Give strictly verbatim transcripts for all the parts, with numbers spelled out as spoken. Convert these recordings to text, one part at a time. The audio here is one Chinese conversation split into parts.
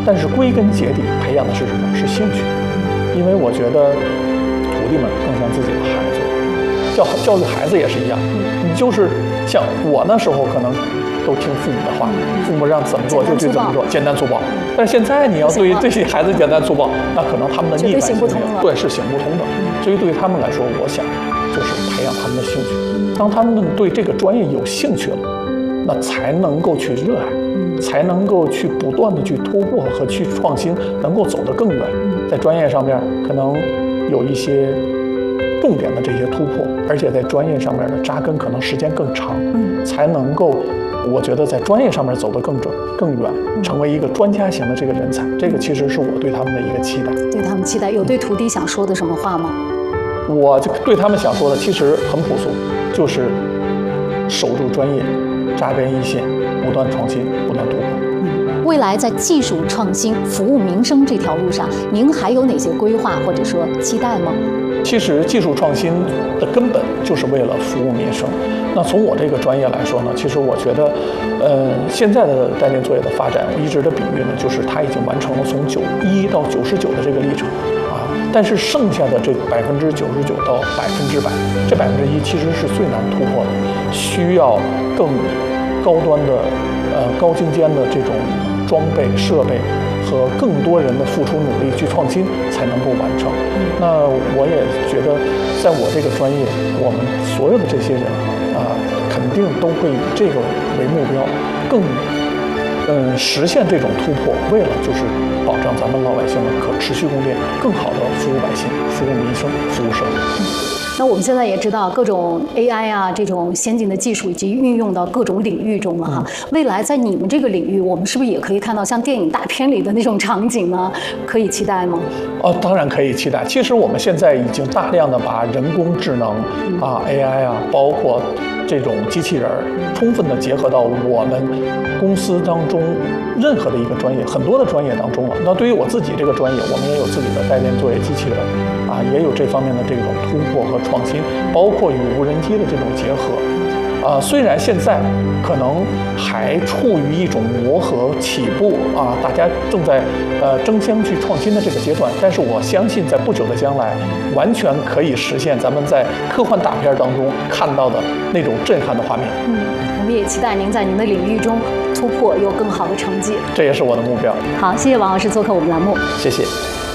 但是归根结底培养的是什么？是兴趣。因为我觉得徒弟们更像自己的孩子，教教育孩子也是一样。你就是像我那时候可能都听父母的话，父母让怎么做就去怎么做，简单粗暴。但是现在你要对于这些孩子简单粗暴，那可能他们的逆反性对是行不通的。所以对于他们来说，我想就是培养他们的兴趣。当他们对这个专业有兴趣了，那才能够去热爱，才能够去不断的去突破和去创新，能够走得更远。在专业上面可能有一些重点的这些突破，而且在专业上面的扎根可能时间更长，才能够我觉得在专业上面走得更准更远，成为一个专家型的这个人才。这个其实是我对他们的一个期待。 对他们期待，有对徒弟想说的什么话吗？ 我对他们想说的其实很朴素，就是守住专业，扎根一线，不断创新，不断突破。 未来在技术创新、服务民生这条路上，您还有哪些规划或者说期待吗？ 其实技术创新的根本就是为了服务民生。那从我这个专业来说呢，其实我觉得，呃，现在的带电作业的发展，我一直的比喻呢，就是它已经完成了从九一到九十九的这个历程啊。但是剩下的这百分之九十九到百分之百，这百分之一其实是最难突破的，需要更高端的、呃高精尖的这种装备设备和更多人的付出努力去创新才能够完成。那我也觉得，在我这个专业，我们所有的这些人啊、呃，肯定都会以这个为目标，更嗯实现这种突破，为了就是保障咱们老百姓的可持续供电，更好的服务百姓、服务民生、服务社会。 那我们现在也知道各种 A I 啊，这种先进的技术已经运用到各种领域中了哈。嗯、未来在你们这个领域，我们是不是也可以看到像电影大片里的那种场景呢？可以期待吗？ 哦，当然可以期待。其实我们现在已经大量的把人工智能啊、A I 啊，包括这种机器人，充分的结合到我们公司当中任何的一个专业、很多的专业当中了。那对于我自己这个专业，我们也有自己的带电作业机器人啊，也有这方面的这种突破和创新，包括与无人机的这种结合。啊，虽然现在可能还处于一种磨合起步啊，大家正在呃争相去创新的这个阶段，但是我相信在不久的将来，完全可以实现咱们在科幻大片当中看到的那种震撼的画面。 嗯，我们也期待您在您的领域中突破，有更好的成绩。 这也是我的目标。 好，谢谢王老师做客我们栏目。 谢谢。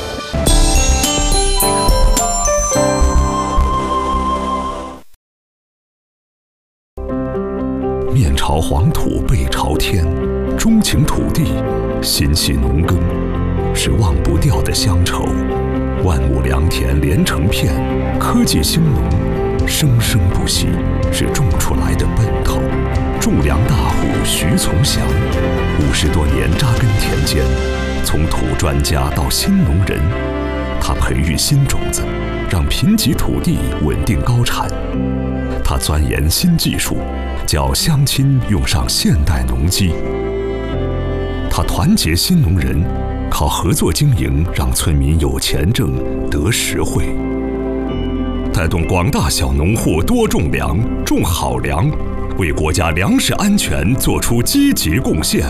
面朝黄土背朝天，钟情土地，心系农耕，是忘不掉的乡愁。万亩良田连成片，科技兴农，生生不息，是种出来的奔头。种粮大户徐从祥，五十多年扎根田间，从土专家到新农人，他培育新种子，让贫瘠土地稳定高产。他钻研新技术，叫乡亲用上现代农机。他团结新农人，靠合作经营让村民有钱挣得实惠，带动广大小农户多种粮，种好粮，为国家粮食安全做出积极贡献。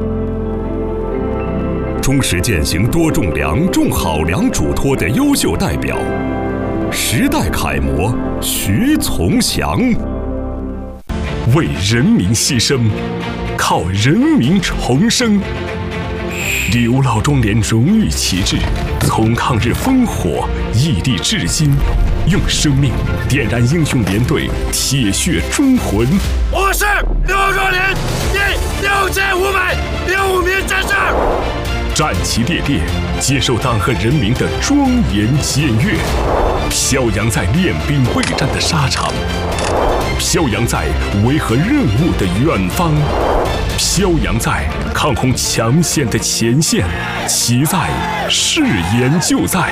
忠实践行多种粮、种好粮嘱托的优秀代表，时代楷模徐从祥。为人民牺牲，靠人民重生。刘老庄连荣誉旗帜，从抗日烽火屹立至今，用生命点燃英雄连队铁血忠魂。 我是刘庄连第六千五百零五名战士， 战旗猎猎，接受党和人民的庄严检阅，飘扬在练兵备战的沙场，飘扬在维和任务的远方，飘扬在抗洪抢险的前线，其在誓言就在。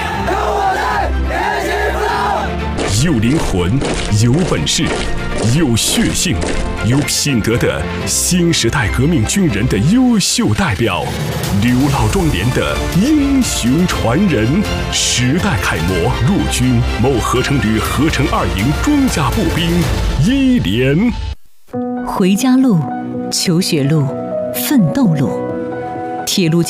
有灵魂，有本事，有血性，有品德的新时代革命军人的优秀代表，刘老庄连的英雄传人，时代楷模，陆军某合成旅合成二营装甲步兵一连。 回家路、求学路、奋斗路，铁路交